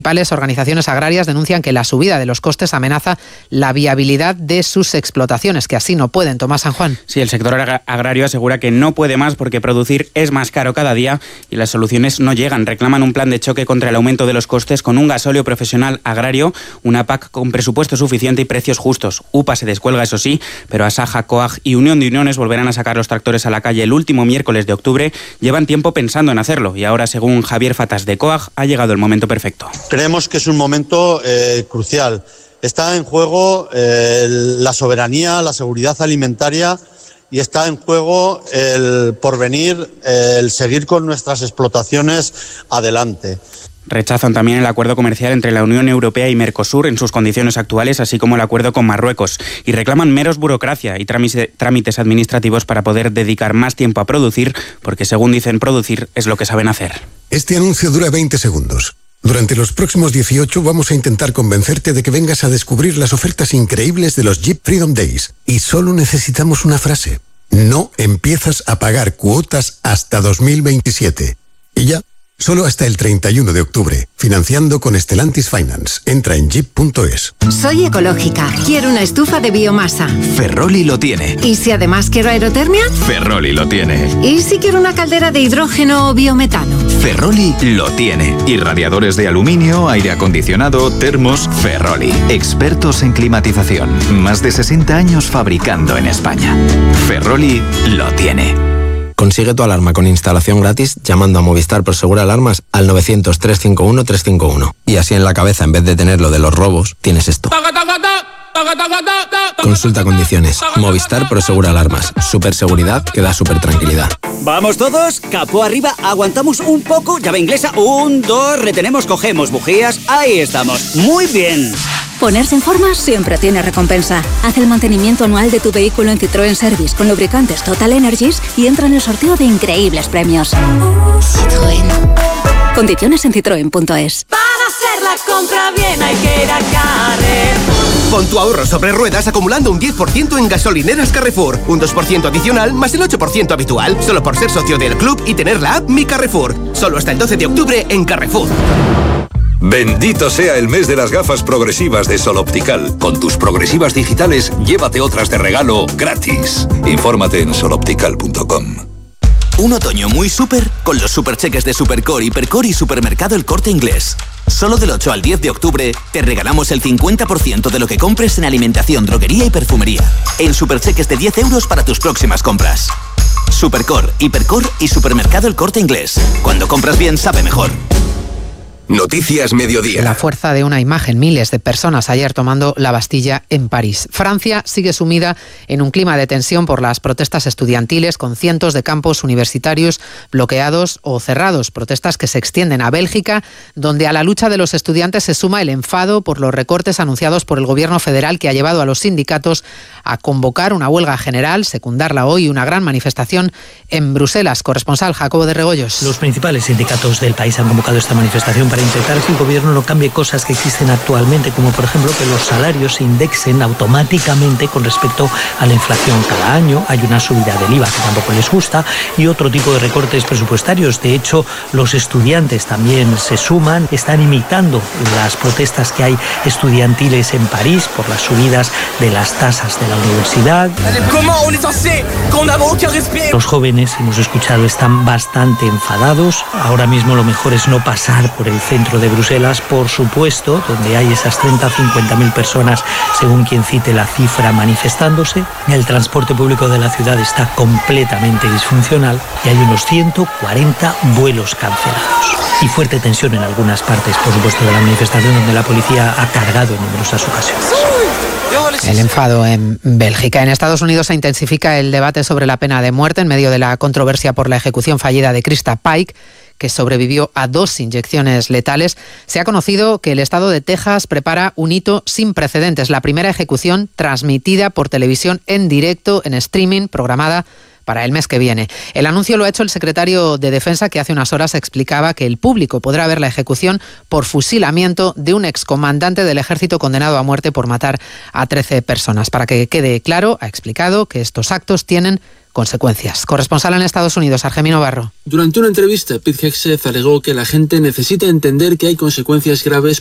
Las organizaciones agrarias denuncian que la subida de los costes amenaza la viabilidad de sus explotaciones, que así no pueden. Tomás San Juan. Sí, el sector agrario asegura que no puede más porque producir es más caro cada día y las soluciones no llegan. Reclaman un plan de choque contra el aumento de los costes con un gasóleo profesional agrario, una PAC con presupuesto suficiente y precios justos. UPA se descuelga, eso sí, pero Asaja, COAG y Unión de Uniones volverán a sacar los tractores a la calle el último miércoles de octubre. Llevan tiempo pensando en hacerlo y ahora, según Javier Fatas de COAG, ha llegado el momento perfecto. Creemos que es un momento crucial. Está en juego la soberanía, la seguridad alimentaria y está en juego el porvenir, el seguir con nuestras explotaciones adelante. Rechazan también el acuerdo comercial entre la Unión Europea y Mercosur en sus condiciones actuales, así como el acuerdo con Marruecos, y reclaman meros burocracia y trámites administrativos para poder dedicar más tiempo a producir, porque según dicen, producir es lo que saben hacer. Este anuncio dura 20 segundos. Durante los próximos 18 vamos a intentar convencerte de que vengas a descubrir las ofertas increíbles de los Jeep Freedom Days. Y solo necesitamos una frase. No empiezas a pagar cuotas hasta 2027. Y ya, solo hasta el 31 de octubre. Financiando con Stellantis Finance. Entra en jeep.es. Soy ecológica. Quiero una estufa de biomasa. Ferroli lo tiene. ¿Y si además quiero aerotermia? Ferroli lo tiene. ¿Y si quiero una caldera de hidrógeno o biometano? Ferroli lo tiene. Y radiadores de aluminio, aire acondicionado, termos, Ferroli. Expertos en climatización. Más de 60 años fabricando en España. Ferroli lo tiene. Consigue tu alarma con instalación gratis llamando a Movistar Prosegur Alarmas al 900-351-351. Y así en la cabeza, en vez de tener lo de los robos, tienes esto. Consulta condiciones. Movistar Prosegur Alarmas. Super seguridad que da super tranquilidad. Vamos todos, capó arriba, aguantamos un poco, llave inglesa, 1, 2, retenemos, cogemos bujías, ahí estamos, muy bien. Ponerse en forma siempre tiene recompensa. Haz el mantenimiento anual de tu vehículo en Citroën Service con lubricantes Total Energies y entra en el sorteo de increíbles premios. Citroën. Condiciones en citroen.es. Para hacer la compra bien hay que ir a Carrefour. Pon tu ahorro sobre ruedas acumulando un 10% en gasolineras Carrefour. Un 2% adicional más el 8% habitual. Solo por ser socio del club y tener la app Mi Carrefour. Solo hasta el 12 de octubre en Carrefour. Bendito sea el mes de las gafas progresivas de Sol Optical. Con tus progresivas digitales, llévate otras de regalo gratis. Infórmate en soloptical.com. Un otoño muy súper con los supercheques de Supercore, Hipercore y Supermercado El Corte Inglés. Solo del 8 al 10 de octubre te regalamos el 50% de lo que compres en alimentación, droguería y perfumería. En supercheques de 10 euros para tus próximas compras. Supercore, Hipercore y Supermercado El Corte Inglés. Cuando compras bien, sabe mejor. Noticias Mediodía. La fuerza de una imagen, miles de personas ayer tomando la Bastilla en París. Francia sigue sumida en un clima de tensión por las protestas estudiantiles, con cientos de campos universitarios bloqueados o cerrados. Protestas que se extienden a Bélgica, donde a la lucha de los estudiantes se suma el enfado por los recortes anunciados por el gobierno federal, que ha llevado a los sindicatos a convocar una huelga general, secundarla hoy, una gran manifestación en Bruselas. Corresponsal Jacobo de Regoyos. Los principales sindicatos del país han convocado esta manifestación para intentar que el gobierno no cambie cosas que existen actualmente, como por ejemplo que los salarios se indexen automáticamente con respecto a la inflación cada año. Hay una subida del IVA que tampoco les gusta y otro tipo de recortes presupuestarios. De hecho, los estudiantes también se suman, están imitando las protestas que hay estudiantiles en París por las subidas de las tasas de la universidad. Los jóvenes, hemos escuchado, están bastante enfadados. Ahora mismo lo mejor es no pasar por el centro de Bruselas, por supuesto, donde hay esas 30 o 50.000 personas, según quien cite la cifra, manifestándose. El transporte público de la ciudad está completamente disfuncional y hay unos 140 vuelos cancelados. Y fuerte tensión en algunas partes, por supuesto, de la manifestación, donde la policía ha cargado en numerosas ocasiones. El enfado en Bélgica. En Estados Unidos se intensifica el debate sobre la pena de muerte en medio de la controversia por la ejecución fallida de Krista Pike, que sobrevivió a 2 inyecciones letales. Se ha conocido que el estado de Texas prepara un hito sin precedentes, la primera ejecución transmitida por televisión en directo, en streaming, programada para el mes que viene. El anuncio lo ha hecho el secretario de Defensa, que hace unas horas explicaba que el público podrá ver la ejecución por fusilamiento de un excomandante del ejército condenado a muerte por matar a 13 personas. Para que quede claro, ha explicado que estos actos tienen consecuencias. Corresponsal en Estados Unidos, Argemino Barro. Durante una entrevista, Pete Hegseth alegó que la gente necesita entender que hay consecuencias graves